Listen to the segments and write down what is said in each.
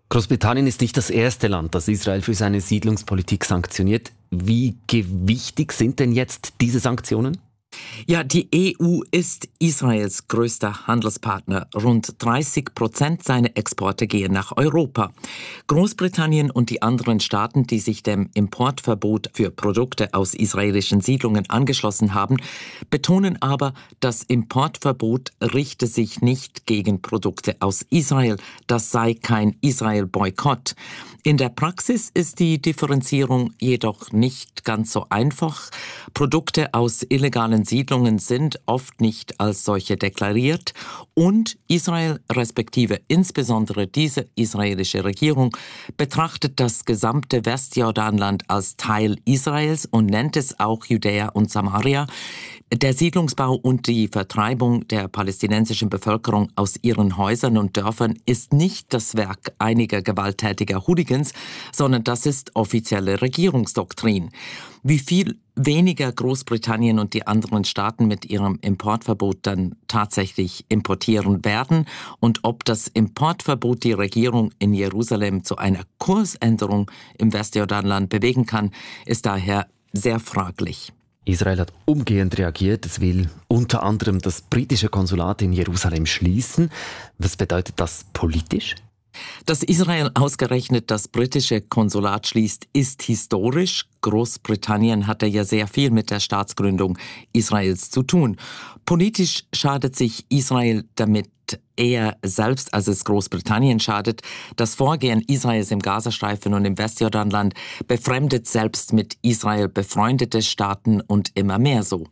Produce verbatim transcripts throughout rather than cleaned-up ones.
Großbritannien ist nicht das erste Land, das Israel für seine Siedlungspolitik sanktioniert. Wie gewichtig sind denn jetzt diese Sanktionen? Ja, die E U ist Israels größter Handelspartner. Rund dreißig Prozent seiner Exporte gehen nach Europa. Großbritannien und die anderen Staaten, die sich dem Importverbot für Produkte aus israelischen Siedlungen angeschlossen haben, betonen aber, das Importverbot richte sich nicht gegen Produkte aus Israel. Das sei kein Israel-Boykott. In der Praxis ist die Differenzierung jedoch nicht ganz so einfach. Produkte aus illegalen Siedlungen sind oft nicht als solche deklariert und Israel, respektive insbesondere diese israelische Regierung, betrachtet das gesamte Westjordanland als Teil Israels und nennt es auch Judäa und Samaria. Der Siedlungsbau und die Vertreibung der palästinensischen Bevölkerung aus ihren Häusern und Dörfern ist nicht das Werk einiger gewalttätiger Hooligans, sondern das ist offizielle Regierungsdoktrin. Wie viel weniger Großbritannien und die anderen Staaten mit ihrem Importverbot dann tatsächlich importieren werden und ob das Importverbot die Regierung in Jerusalem zu einer Kursänderung im Westjordanland bewegen kann, ist daher sehr fraglich. Israel hat umgehend reagiert. Es will unter anderem das britische Konsulat in Jerusalem schließen. Was bedeutet das politisch? Dass Israel ausgerechnet das britische Konsulat schließt, ist historisch. Großbritannien hatte ja sehr viel mit der Staatsgründung Israels zu tun. Politisch schadet sich Israel damit eher selbst, als es Großbritannien schadet. Das Vorgehen Israels im Gazastreifen und im Westjordanland befremdet selbst mit Israel befreundete Staaten und immer mehr so.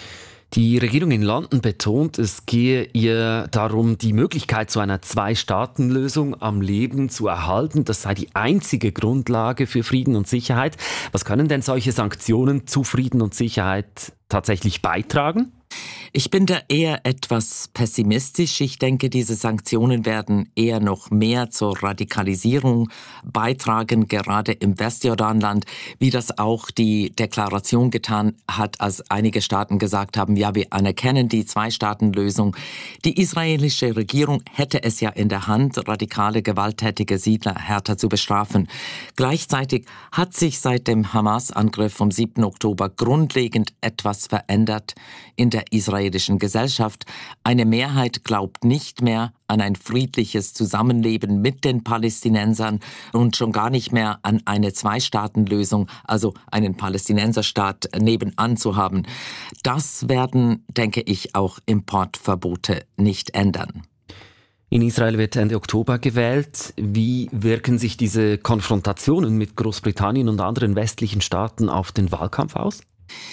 Die Regierung in London betont, es gehe ihr darum, die Möglichkeit zu einer Zwei-Staaten-Lösung am Leben zu erhalten. Das sei die einzige Grundlage für Frieden und Sicherheit. Was können denn solche Sanktionen zu Frieden und Sicherheit tatsächlich beitragen? Ich bin da eher etwas pessimistisch. Ich denke, diese Sanktionen werden eher noch mehr zur Radikalisierung beitragen, gerade im Westjordanland, wie das auch die Deklaration getan hat, als einige Staaten gesagt haben, ja, wir anerkennen die Zwei-Staaten-Lösung. Die israelische Regierung hätte es ja in der Hand, radikale, gewalttätige Siedler härter zu bestrafen. Gleichzeitig hat sich seit dem Hamas-Angriff vom siebten Oktober grundlegend etwas verändert in der israelischen Gesellschaft. Eine Mehrheit glaubt nicht mehr an ein friedliches Zusammenleben mit den Palästinensern und schon gar nicht mehr an eine Zwei-Staaten-Lösung, also einen Palästinenserstaat nebenan zu haben. Das werden, denke ich, auch Importverbote nicht ändern. In Israel wird Ende Oktober gewählt. Wie wirken sich diese Konfrontationen mit Großbritannien und anderen westlichen Staaten auf den Wahlkampf aus?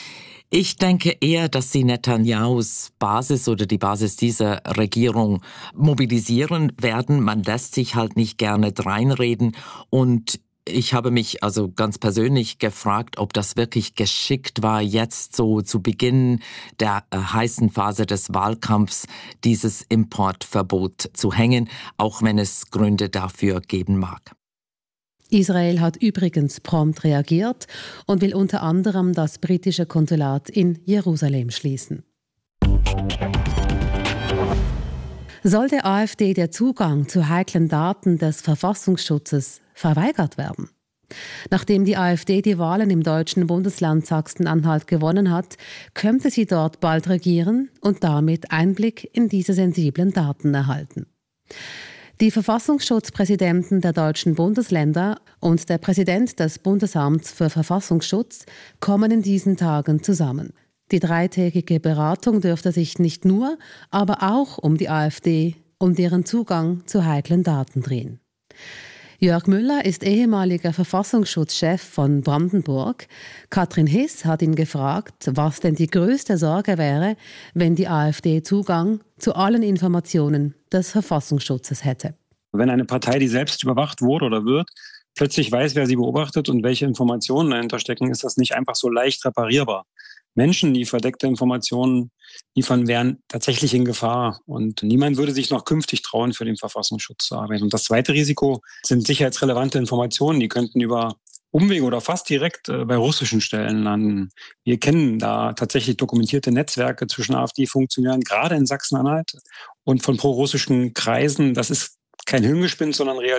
Ich denke eher, dass sie Netanyahus Basis oder die Basis dieser Regierung mobilisieren werden. Man lässt sich halt nicht gerne dreinreden und ich habe mich also ganz persönlich gefragt, ob das wirklich geschickt war, jetzt so zu Beginn der äh, heißen Phase des Wahlkampfs dieses Importverbot zu hängen, auch wenn es Gründe dafür geben mag. Israel hat übrigens prompt reagiert und will unter anderem das britische Konsulat in Jerusalem schließen. Soll der AfD der Zugang zu heiklen Daten des Verfassungsschutzes verweigert werden? Nachdem die AfD die Wahlen im deutschen Bundesland Sachsen-Anhalt gewonnen hat, könnte sie dort bald regieren und damit Einblick in diese sensiblen Daten erhalten. Die Verfassungsschutzpräsidenten der deutschen Bundesländer und der Präsident des Bundesamts für Verfassungsschutz kommen in diesen Tagen zusammen. Die dreitägige Beratung dürfte sich nicht nur, aber auch um die AfD und ihren Zugang zu heiklen Daten drehen. Jörg Müller ist ehemaliger Verfassungsschutzchef von Brandenburg. Katrin Hiss hat ihn gefragt, was denn die größte Sorge wäre, wenn die AfD Zugang zu allen Informationen des Verfassungsschutzes hätte. Wenn eine Partei, die selbst überwacht wurde oder wird, plötzlich weiß, wer sie beobachtet und welche Informationen dahinter stecken, ist das nicht einfach so leicht reparierbar. Menschen, die verdeckte Informationen liefern, wären tatsächlich in Gefahr. Und niemand würde sich noch künftig trauen, für den Verfassungsschutz zu arbeiten. Und das zweite Risiko sind sicherheitsrelevante Informationen. Die könnten über Umwege oder fast direkt äh, bei russischen Stellen landen. Wir kennen da tatsächlich dokumentierte Netzwerke zwischen AfD-Funktionären, gerade in Sachsen-Anhalt und von prorussischen Kreisen. Das ist kein Hirngespinst, sondern Realität.